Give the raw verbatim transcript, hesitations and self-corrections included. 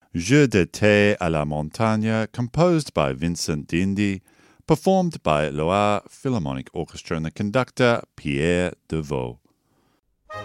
Jeu d'été à la montagne, composed by Vincent d'Indy, performed by Loire Philharmonic Orchestra and the conductor Pierre Deveau.